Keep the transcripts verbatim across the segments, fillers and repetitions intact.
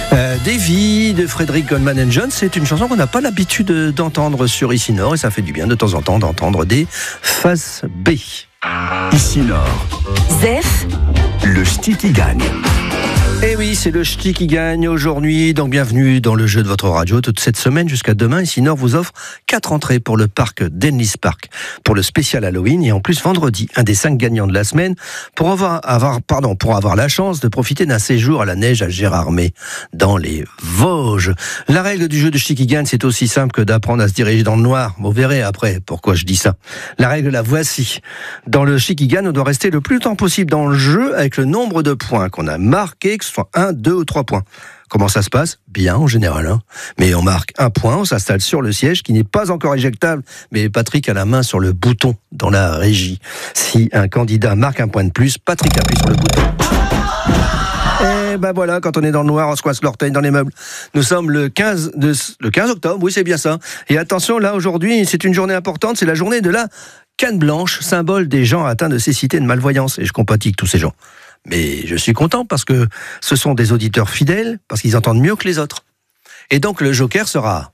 Euh, Davy de Frédéric Goldman and Jones, c'est une chanson qu'on n'a pas l'habitude d'entendre sur Ici Nord et ça fait du bien de temps en temps d'entendre des phases B. Ici Nord. Zef. Le ch'ti qui gagne. Et oui, c'est le ch'ti qui gagne aujourd'hui, donc bienvenue dans le jeu de votre radio. Toute cette semaine jusqu'à demain, Ici Nord vous offre quatre entrées pour le parc d'Enlis Park, pour le spécial Halloween, et en plus vendredi, un des cinq gagnants de la semaine, pour avoir, avoir, pardon, pour avoir la chance de profiter d'un séjour à la neige à Gérardmer, dans les Vosges. La règle du jeu de ch'ti qui gagne, c'est aussi simple que d'apprendre à se diriger dans le noir. Vous verrez après pourquoi je dis ça. La règle, la voici. Dans le ch'ti qui gagne, on doit rester le plus longtemps possible dans le jeu avec le nombre de points qu'on a marqués, que ce soit un, deux ou trois points. Comment ça se passe ? Bien en général, hein. Mais on marque un point, on s'installe sur le siège qui n'est pas encore éjectable, mais Patrick a la main sur le bouton dans la régie. Si un candidat marque un point de plus, Patrick appuie sur le bouton. Et ben voilà, quand on est dans le noir, on se coince l'orteil dans les meubles. Nous sommes le quinze, de, le quinze octobre, oui c'est bien ça. Et attention, là aujourd'hui, c'est une journée importante, c'est la journée de la canne blanche, symbole des gens atteints de cécité et de malvoyance. Et je compatis avec tous ces gens. Mais je suis content parce que ce sont des auditeurs fidèles, parce qu'ils entendent mieux que les autres. Et donc le joker sera...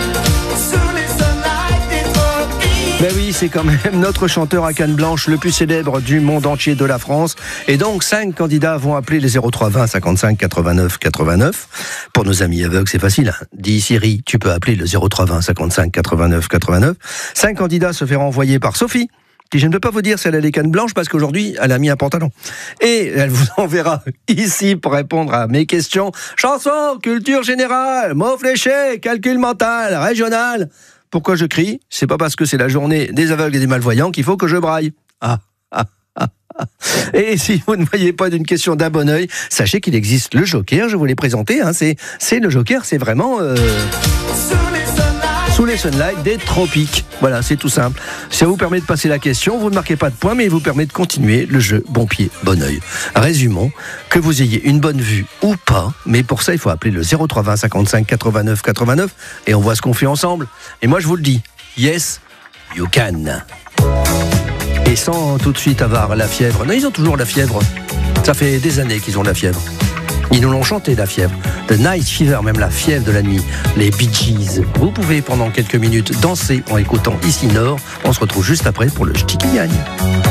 Ben oui, c'est quand même notre chanteur à canne blanche le plus célèbre du monde entier, de la France. Et donc, cinq candidats vont appeler les zéro trois vingt cinquante-cinq quatre-vingt-neuf quatre-vingt-neuf. Pour nos amis aveugles, c'est facile. Hein. Dis Siri, tu peux appeler le zéro trois vingt cinquante-cinq quatre-vingt-neuf quatre-vingt-neuf. Cinq candidats se feront envoyer par Sophie, qui je ne peux pas vous dire si elle a les cannes blanches parce qu'aujourd'hui, elle a mis un pantalon. Et elle vous enverra ici pour répondre à mes questions. Chanson, culture générale, mots fléchés, calcul mental, régional. Pourquoi je crie ? C'est pas parce que c'est la journée des aveugles et des malvoyants qu'il faut que je braille. Ah, ah, ah, ah. Et si vous ne voyez pas d'une question d'un bon oeil, sachez qu'il existe le joker, je vous l'ai présenté. Hein, c'est, c'est le joker, c'est vraiment... Euh... Sous les sunlights des tropiques. Voilà, c'est tout simple. Ça vous permet de passer la question, vous ne marquez pas de points, mais il vous permet de continuer le jeu bon pied, bon oeil. Résumons, que vous ayez une bonne vue ou pas, mais pour ça, il faut appeler le zéro trois vingt cinquante-cinq quatre-vingt-neuf quatre-vingt-neuf et on voit ce qu'on fait ensemble. Et moi, je vous le dis, yes, you can. Et sans tout de suite avoir la fièvre. Non, ils ont toujours la fièvre. Ça fait des années qu'ils ont la fièvre. Ils nous l'ont chanté, la fièvre. The Night Fever, même la fièvre de la nuit. Les Bee Gees. Vous pouvez pendant quelques minutes danser en écoutant Ici Nord. On se retrouve juste après pour le ch'ti qui gagne.